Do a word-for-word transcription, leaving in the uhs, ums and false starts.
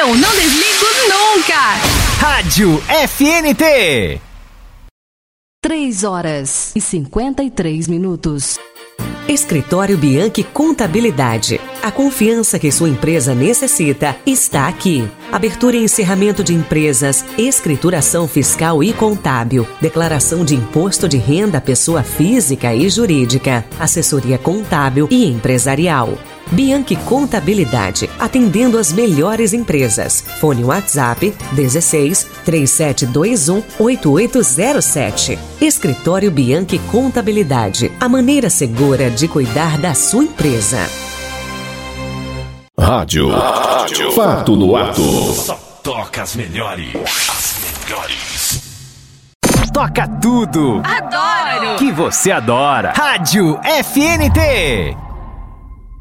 Eu não desligo nunca. Rádio F N T. três horas e cinquenta e três minutos. Escritório Bianchi Contabilidade. A confiança que sua empresa necessita está aqui. Abertura e encerramento de empresas, escrituração fiscal e contábil, declaração de imposto de renda à pessoa física e jurídica, assessoria contábil e empresarial. Bianchi Contabilidade, atendendo as melhores empresas. Fone WhatsApp dezesseis, três sete dois um, oito oito zero sete. Escritório Bianchi Contabilidade, a maneira segura de cuidar da sua empresa. Rádio. Rádio. Fato no ato. Só toca as melhores. As melhores. Toca tudo. Adoro. Que você adora. Rádio F N T.